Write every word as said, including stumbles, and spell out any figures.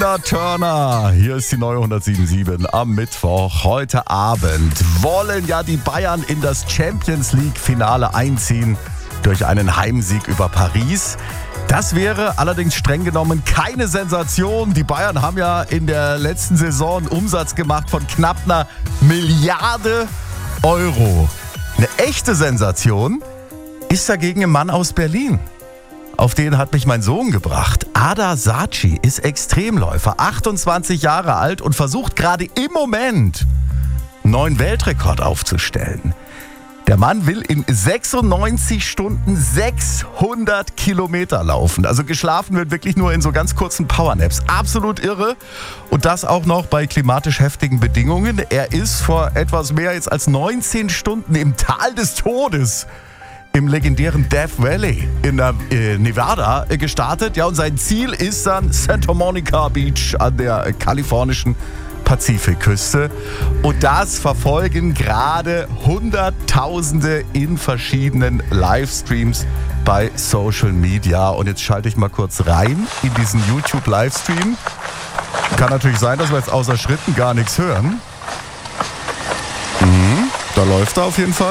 Tina Turner. Hier ist die neue hundertsieben Komma sieben am Mittwoch. Heute Abend wollen ja die Bayern in das Champions League Finale einziehen durch einen Heimsieg über Paris. Das wäre allerdings streng genommen keine Sensation. Die Bayern haben ja in der letzten Saison einen Umsatz gemacht von knapp einer Milliarde Euro. Eine echte Sensation ist dagegen ein Mann aus Berlin. Auf den hat mich mein Sohn gebracht. Ada Saci ist Extremläufer, achtundzwanzig Jahre alt und versucht gerade im Moment einen neuen Weltrekord aufzustellen. Der Mann will in sechsundneunzig Stunden sechshundert Kilometer laufen. Also geschlafen wird wirklich nur in so ganz kurzen Powernaps. Absolut irre. Und das auch noch bei klimatisch heftigen Bedingungen. Er ist vor etwas mehr jetzt als neunzehn Stunden im Tal des Todes im legendären Death Valley in der, äh, Nevada äh, gestartet. Ja, und sein Ziel ist dann Santa Monica Beach an der äh, kalifornischen Pazifikküste. Und das verfolgen gerade Hunderttausende in verschiedenen Livestreams bei Social Media. Und jetzt schalte ich mal kurz rein in diesen YouTube-Livestream. Kann natürlich sein, dass wir jetzt außer Schritten gar nichts hören. Mhm, da läuft er auf jeden Fall.